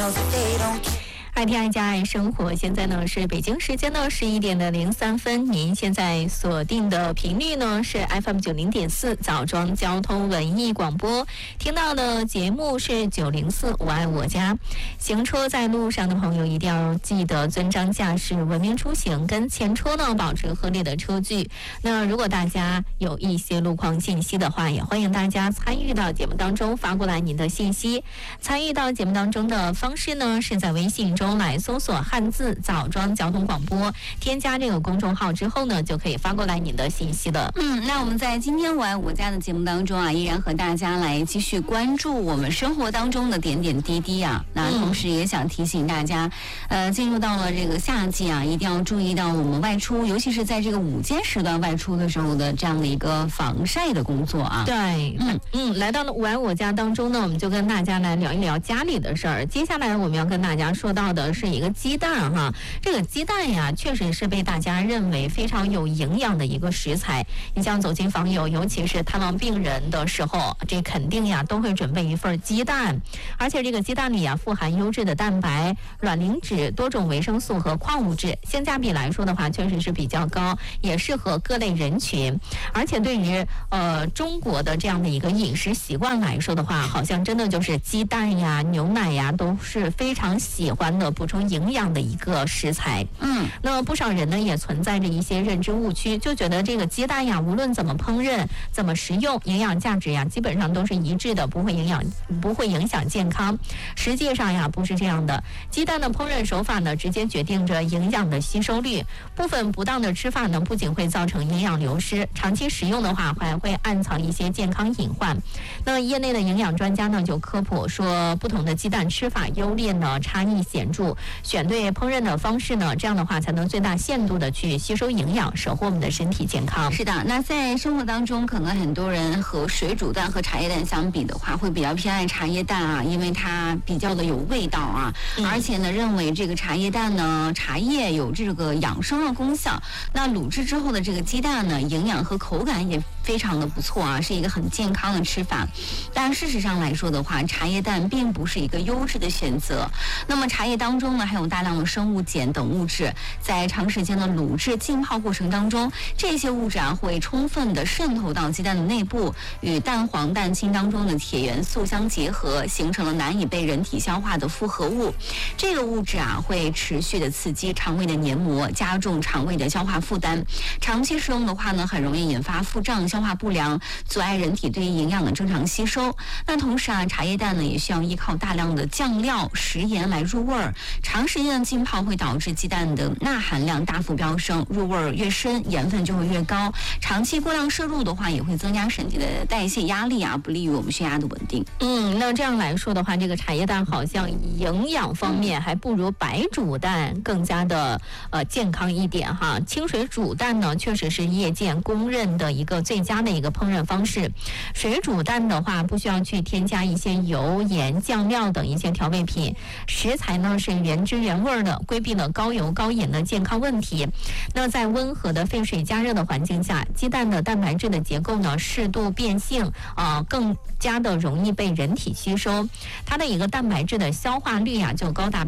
爱听爱家爱生活，现在呢是北京时间的11:03，您现在锁定的频率呢是 FM 90.4枣庄交通文艺广播，听到的节目是904我爱我家。行车在路上的朋友一定要记得遵章驾驶，文明出行，跟前车呢保持合理的车距。那如果大家有一些路况信息的话，也欢迎大家参与到节目当中，发过来您的信息。参与到节目当中的方式呢是在微信中来搜索汉字枣庄交通广播，添加这个公众号之后呢，就可以发过来您的信息的。 那我们在今天我爱我家的节目当中啊，依然和大家来继续关注我们生活当中的点点滴滴啊。那同时也想提醒大家，进入到了这个夏季啊，一定要注意到我们外出，尤其是在这个午间时段外出的时候的这样的一个防晒的工作啊。 对，来到了我爱我家当中呢，我们就跟大家来聊一聊家里的事儿。接下来我们要跟大家说到的是一个鸡蛋哈，这个鸡蛋呀，确实是被大家认为非常有营养的一个食材。你像走进访友，尤其是探望病人的时候，这肯定呀都会准备一份鸡蛋，而且这个鸡蛋里呀富含优质的蛋白、卵磷脂、多种维生素和矿物质，性价比来说的话，确实是比较高，也适合各类人群。而且对于中国的这样的一个饮食习惯来说的话，好像真的就是鸡蛋呀、牛奶呀都是非常喜欢的补充营养的一个食材。那不少人呢也存在着一些认知误区，就觉得这个鸡蛋呀，无论怎么烹饪、怎么食用，营养价值呀基本上都是一致的，不会影响健康。实际上呀，不是这样的。鸡蛋的烹饪手法呢，直接决定着营养的吸收率。部分不当的吃法呢，不仅会造成营养流失，长期食用的话，还会暗藏一些健康隐患。那业内的营养专家呢，就科普说，不同的鸡蛋吃法优劣呢差异显著，选对烹饪的方式呢，这样的话才能最大限度的去吸收营养，守护我们的身体健康。 是的，那在生活当中，可能很多人和水煮蛋和茶叶蛋相比的话，会比较偏爱茶叶蛋啊，因为它比较的有味道啊，而且呢，认为这个茶叶蛋呢，茶叶有这个养生的功效。那卤制之后的这个鸡蛋呢，营养和口感也非常的不错啊，是一个很健康的吃法。但事实上来说的话，茶叶蛋并不是一个优质的选择。那么茶叶当中呢，还有大量的生物碱等物质，在长时间的卤制浸泡过程当中，这些物质啊会充分的渗透到鸡蛋的内部，与蛋黄、蛋清当中的铁元素相结合，形成了难以被人体消化的复合物。这个物质啊会持续的刺激肠胃的黏膜，加重肠胃的消化负担。长期食用的话呢，很容易引发腹胀、消化不良，阻碍人体对于营养的正常吸收。那同时啊，茶叶蛋呢也需要依靠大量的酱料、食盐来入味儿。长时间的浸泡会导致鸡蛋的钠含量大幅飙升，入味儿越深，盐分就会越高。长期过量摄入的话，也会增加身体的代谢压力啊，不利于我们血压的稳定。 那这样来说的话，这个茶叶蛋好像营养方面还不如白煮蛋更加的健康一点哈。清水煮蛋呢，确实是业界公认的一个最佳的一个烹饪方式。水煮蛋的话，不需要去添加一些油、盐、酱料等一些调味品，食材呢是原汁原味的，规避了高油高盐的健康问题。那在温和的沸水加热的环境下，鸡蛋的蛋白质的结构呢适度变性，更加的容易被人体吸收。它的一个蛋白质的消化率啊就高达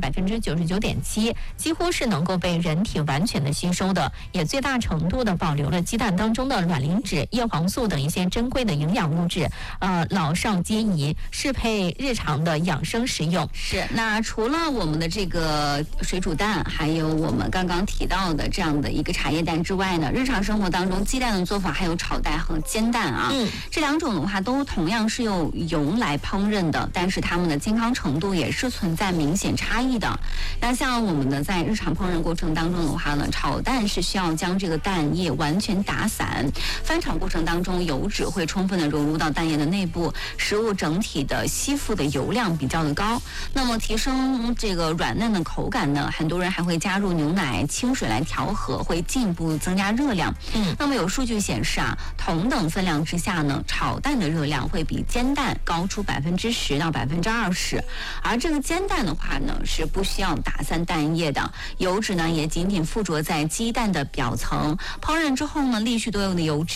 99.7%，几乎是能够被人体完全的吸收的，也最大程度的保留了鸡蛋当中的卵磷脂、叶黄素等一些珍贵的营养物质，老少皆宜，适配日常的养生食用。 是，那除了我们的这个水煮蛋，还有我们刚刚提到的这样的一个茶叶蛋之外呢，日常生活当中鸡蛋的做法还有炒蛋和煎蛋啊，这两种的话都同样是用油来烹饪的，但是它们的健康程度也是存在明显差异的。那像我们的在日常烹饪过程当中的话呢，炒蛋是需要将这个蛋液完全打散，翻炒过程当中油脂会充分的融入到蛋液的内部，食物整体的吸附的油量比较的高。那么提升这个软嫩的口感呢，很多人还会加入牛奶、清水来调和，会进一步增加热量。那么有数据显示啊，同等分量之下呢，炒蛋的热量会比煎蛋高出10%到20%，而这个煎蛋的话呢，是不需要打散蛋液的，油脂呢也仅仅附着在鸡蛋的表层，烹饪之后呢，粒须多油的油脂啊就会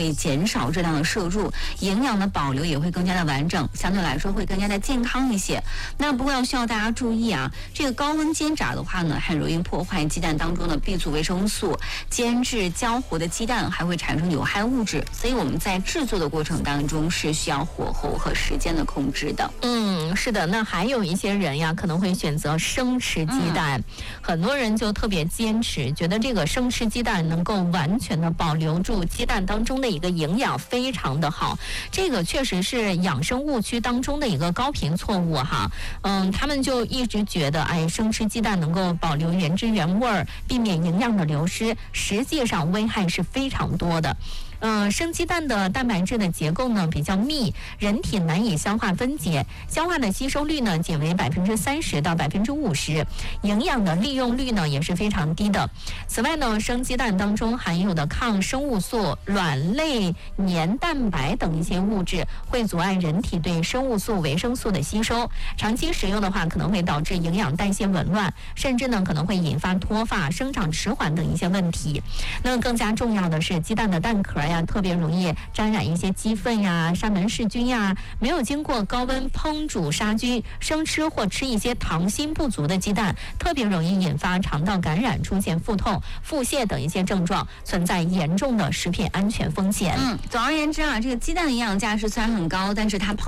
会减少热量的摄入，营养的保留也会更加的完整，相对来说会更加的健康一些。那不过需要大家注意啊，这个高温煎炸的话呢，很容易破坏鸡蛋当中的 B 族维生素，煎制焦糊的鸡蛋还会产生有害物质，所以我们在制作的过程当中是需要火候和时间的控制的。 是的，那还有一些人呀，可能会选择生吃鸡蛋，很多人就特别坚持，觉得这个生吃鸡蛋能够完全的保留住鸡蛋当中的一个营养，非常的好。这个确实是养生误区当中的一个高频错误哈。他们就一直觉得，生吃鸡蛋能够保留原汁原味儿，避免营养的流失，实际上危害是非常多的。生鸡蛋的蛋白质的结构呢比较密，人体难以消化分解，消化的吸收率呢仅为30%到50%，营养的利用率呢也是非常低的。此外呢，生鸡蛋当中含有的抗生物素、卵类黏蛋白等一些物质，会阻碍人体对生物素、维生素的吸收。长期食用的话，可能会导致营养代谢紊乱，甚至呢可能会引发脱发、生长迟缓等一些问题。那更加重要的是，鸡蛋的蛋壳特别容易沾染一些鸡粪呀、沙门氏菌呀，没有经过高温烹煮杀菌，生吃或吃一些糖锌不足的鸡蛋，特别容易引发肠道感染，出现腹痛、腹泻等一些症状，存在严重的食品安全风险。 总而言之啊，这个鸡蛋的营养价值虽然很高，但是它